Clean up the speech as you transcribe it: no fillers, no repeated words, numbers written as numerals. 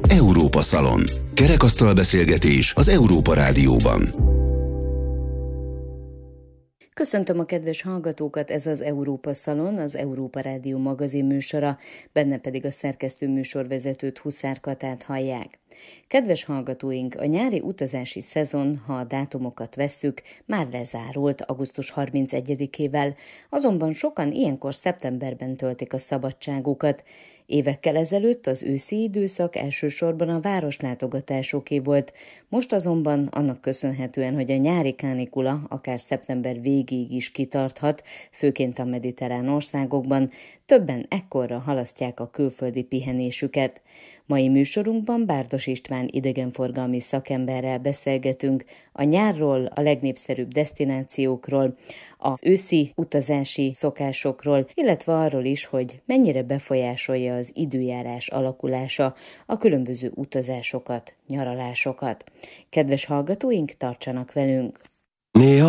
Európa Szalon. Kerekasztal beszélgetés az Európa Rádióban. Köszöntöm a kedves hallgatókat, ez az Európa Szalon, az Európa Rádió magazin műsora, benne pedig a szerkesztő műsorvezetőt, Huszár Katát hallják. Kedves hallgatóink, a nyári utazási szezon, ha a dátumokat vesszük, már lezárult augusztus 31-ével, azonban sokan ilyenkor szeptemberben töltik a szabadságukat. Évekkel ezelőtt az őszi időszak elsősorban a városlátogatásoké volt, most azonban annak köszönhetően, hogy a nyári kánikula akár szeptember végéig is kitarthat, főként a mediterrán országokban, többen ekkorra halasztják a külföldi pihenésüket. Mai műsorunkban Bárdos István idegenforgalmi szakemberrel beszélgetünk a nyárról, a legnépszerűbb desztinációkról, az őszi utazási szokásokról, illetve arról is, hogy mennyire befolyásolja az időjárás alakulása a különböző utazásokat, nyaralásokat. Kedves hallgatóink, tartsanak velünk! Néha